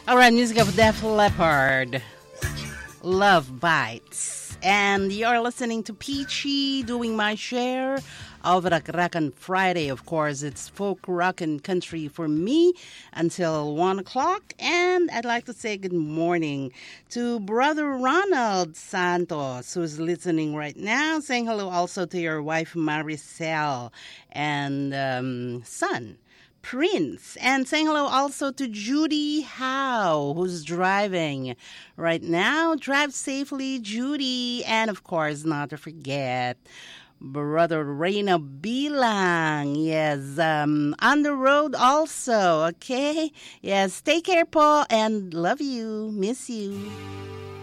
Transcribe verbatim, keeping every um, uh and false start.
All right, music of Def Leppard, Love Bites. And you're listening to Peachy doing my share of Rock Rockin' Friday. Of course, it's folk rock and country for me until one o'clock. And I'd like to say good morning to Brother Ronald Santos, who's listening right now. Saying hello also to your wife, Maricel, and um, son, Prince, and saying hello also to Judy Howe, who's driving right now. Drive safely, Judy. And of course, not to forget Brother Reyna Bilang. Yes, um, on the road also, okay? Yes, take care, Paul, and love you, miss you.